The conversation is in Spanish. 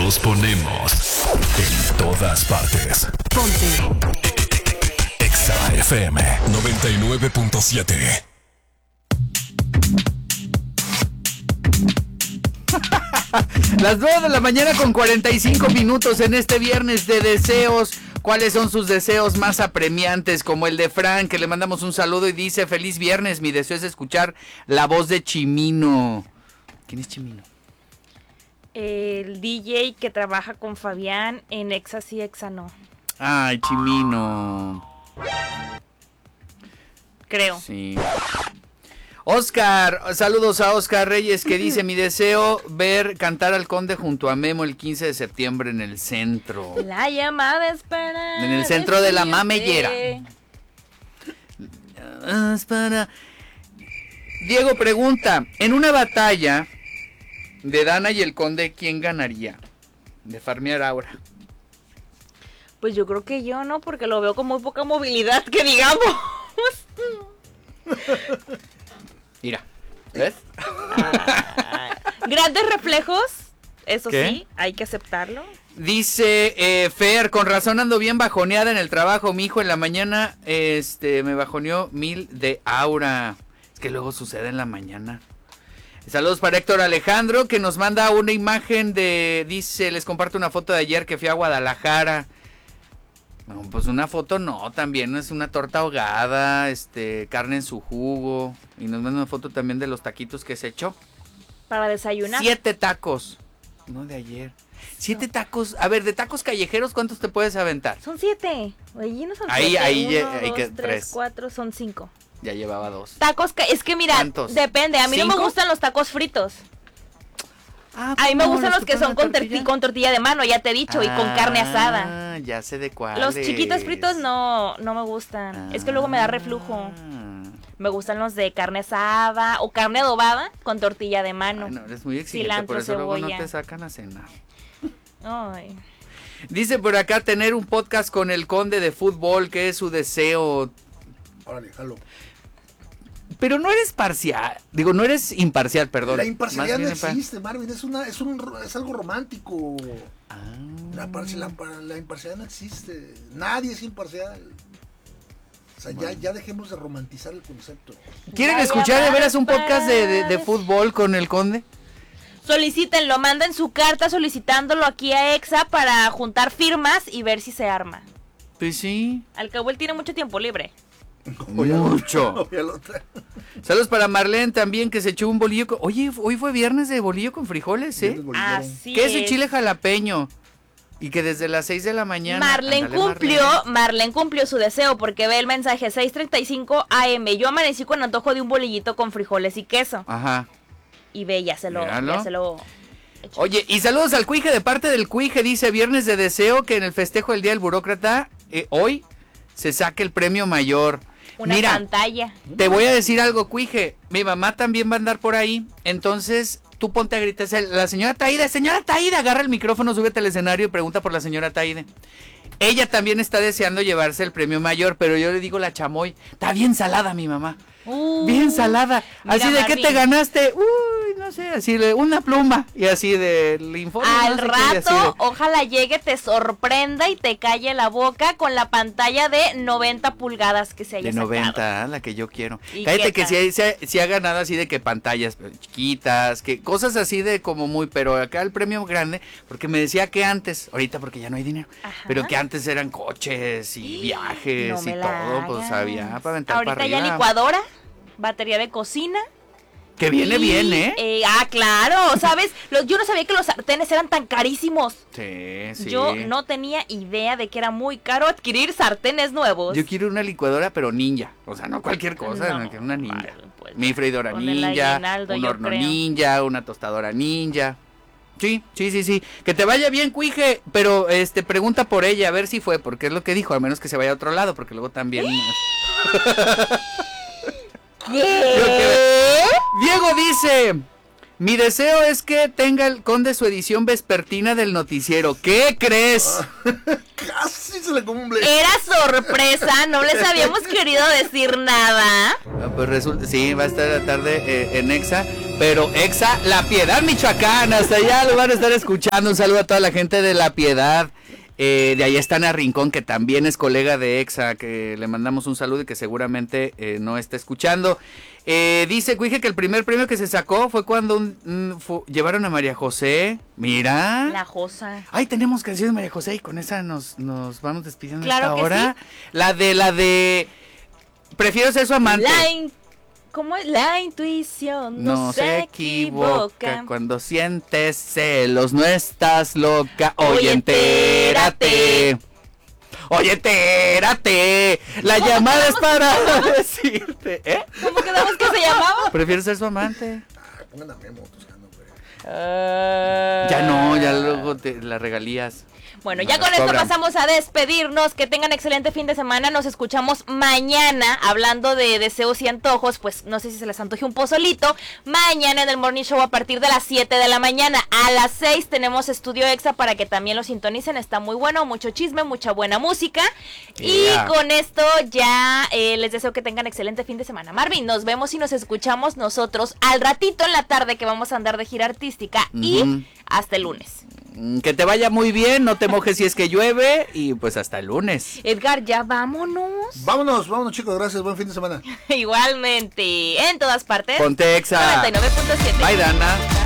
Los ponemos en todas partes. Ponte. Exa FM 99.7. Las 9 de la mañana con 45 minutos en este viernes de deseos. ¿Cuáles son sus deseos más apremiantes? Como el de Frank, que le mandamos un saludo y dice: feliz viernes, mi deseo es escuchar la voz de Chimino. ¿Quién es Chimino? El DJ que trabaja con Fabián en Exa sí, Exa no. Ay, Chimino. Creo. Sí. Oscar, saludos a Oscar Reyes, que dice: mi deseo ver cantar al Conde junto a Memo el 15 de septiembre en el centro. La llamada es para... En el centro de la mamellera. Diego pregunta: en una batalla de Dana y el Conde, ¿quién ganaría? De farmear Aura. Pues yo creo que yo, ¿no? Porque lo veo con muy poca movilidad, que digamos. Mira, ¿ves? Grandes reflejos, eso ¿Qué? sí, hay que aceptarlo. Dice Fer: con razón ando bien bajoneada en el trabajo. Mi hijo en la mañana me bajoneó 1000 de Aura. Es que luego sucede en la mañana. Saludos para Héctor Alejandro, que nos manda una imagen de... Dice: les comparto una foto de ayer que fui a Guadalajara. No, pues una foto no, también es una torta ahogada, carne en su jugo. Y nos manda una foto también de los taquitos que se echó. Para desayunar. 7 tacos. No, de ayer. 7 tacos. A ver, de tacos callejeros, ¿cuántos te puedes aventar? Son 7. Allí no son 7. Ahí 1, 2, 3, tres. 4, son 5. Ya llevaba 2. Tacos, es que mira, ¿Cuántos? depende. A mí no me 5? gustan los tacos fritos. Ah, A mí me ¿cómo? gustan los que son con tortilla? tortilla de mano, ya te he dicho, y con carne asada. Ya sé de cuáles. Los chiquitos fritos no me gustan. Es que luego me da reflujo. Me gustan los de carne asada o carne adobada con tortilla de mano. Ay, no, eres muy exigente, Cilantro, por eso luego no cebolla. te sacan a cenar. Ay. Dice por acá: tener un podcast con el Conde de fútbol, que es su deseo. Órale, jalo. Pero no eres parcial, digo, no eres imparcial, perdón. La imparcialidad Más no bien existe, Marvin, es algo romántico. Ah. La imparcialidad no existe. Nadie es imparcial. O sea, ya dejemos de romantizar el concepto. ¿Quieren Vaya escuchar de veras un para- podcast de fútbol con el Conde? Solicítenlo, manden su carta solicitándolo aquí a Exa para juntar firmas y ver si se arma. Pues sí. Al cabo él tiene mucho tiempo libre. Mucho. Saludos para Marlene también, que se echó un bolillo con... Oye, hoy fue viernes de bolillo con frijoles, ¿eh? Así ¿Qué es el chile jalapeño? Y que desde las 6 de la mañana... Marlene cumplió su deseo porque ve el mensaje 6:35 AM. Yo amanecí con antojo de un bolillito con frijoles y queso. Ajá. Y ve, ya se lo echó. Oye, y saludos al Cuije de parte del Cuije. Dice: viernes de deseo que en el festejo del Día del Burócrata, hoy se saque el premio mayor. Una Mira, pantalla. te voy a decir algo, Cuije. Mi mamá también va a andar por ahí. Entonces, tú ponte a gritar: la señora Taide, agarra el micrófono, súbete al escenario y pregunta por la señora Taide. Ella también está deseando llevarse el premio mayor, pero yo le digo la chamoy: está bien salada mi mamá. Bien salada. Mira, Así de: ¿qué Marvin, te ganaste? Uy, no sé, así de una pluma. Y así del informe. Al no sé qué, y así rato, de... ojalá llegue, te sorprenda y te calle la boca con la pantalla de 90 pulgadas que se haya De sacado. 90, la que yo quiero. ¿Y Cállate qué que tal? sí ha ganado así de que pantallas chiquitas, que cosas así de como muy, pero acá el premio grande, porque me decía que antes, ahorita porque ya no hay dinero, Ajá. pero que antes eran coches y viajes No me y la todo, pues hagas. había para aventar Ahorita para ya arriba. licuadora, batería de cocina. Que viene y, bien, ¿eh? Claro, ¿sabes? Yo no sabía que los sartenes eran tan carísimos. Sí, sí. Yo no tenía idea de que era muy caro adquirir sartenes nuevos. Yo quiero una licuadora, pero ninja. O sea, no cualquier cosa, No, una ninja. vale, pues, Mi freidora con el ninja, aguinaldo, un yo horno creo. ninja, una tostadora ninja. Sí. Que te vaya bien, Cuije, pero pregunta por ella, a ver si fue, porque es lo que dijo, a menos que se vaya a otro lado, porque luego también... ¿Qué? Diego dice: Mi deseo es que tenga el Conde su edición vespertina del noticiero. ¿Qué crees? Casi se le cumple. Era sorpresa, no les habíamos querido decir nada. Pues resulta, sí, va a estar la tarde en Exa, pero Exa La Piedad, Michoacán, hasta allá lo van a estar escuchando. Un saludo a toda la gente de La Piedad. De ahí está Ana Rincón, que también es colega de Exa, que le mandamos un saludo y que seguramente no está escuchando. Dice Cuije que el primer premio que se sacó fue cuando llevaron a María José. Mira. La Josa. Ay, tenemos canciones de María José y con esa nos vamos despidiendo Claro esta que hora. sí. La de Prefiero ser su amante. ¿Cómo es? La intuición No se equivoca cuando sientes celos, no estás loca. Oye, entérate. Oye, entérate. La llamada es para decirte. ¿Cómo quedamos que se llamaba? Prefiero ser su amante. Pongan a Memo buscando, güey. Ya no, ya luego las regalías. Bueno, No ya las con esto cobran. pasamos a despedirnos. Que tengan excelente fin de semana. Nos escuchamos mañana. Hablando de deseos y antojos, pues no sé si se les antoje un pozolito. Mañana en el Morning Show a partir de las 7 de la mañana. A las 6 tenemos Estudio Exa para que también lo sintonicen. Está muy bueno, mucho chisme, mucha buena música. Yeah. Y con esto ya les deseo que tengan excelente fin de semana. Marvin, nos vemos y nos escuchamos nosotros al ratito en la tarde, que vamos a andar de gira artística. Y hasta el lunes. Que te vaya muy bien, no te mojes si es que llueve y pues hasta el lunes. Edgar, ya vámonos. Vámonos chicos, gracias, buen fin de semana. Igualmente, en todas partes. Ponte Exa. 99.7. Bye, Dana.